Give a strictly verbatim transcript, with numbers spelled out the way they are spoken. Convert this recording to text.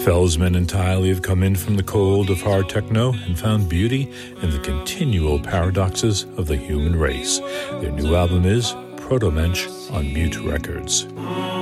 Felsman and Tiley have come in from the cold of hard techno and found beauty in the continual paradoxes of the human race. Their new album is Proto-Mensch on Mute Records.